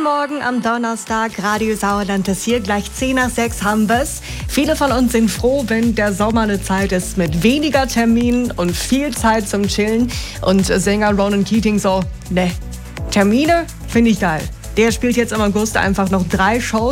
Morgen am Donnerstag, Radio Sauerland ist hier, gleich 5:10 haben wir's. Viele von uns sind froh, wenn der Sommer eine Zeit ist mit weniger Terminen und viel Zeit zum Chillen. Und Sänger Ronan Keating so, ne, Termine finde ich geil. Der spielt jetzt im August einfach noch 3 Shows.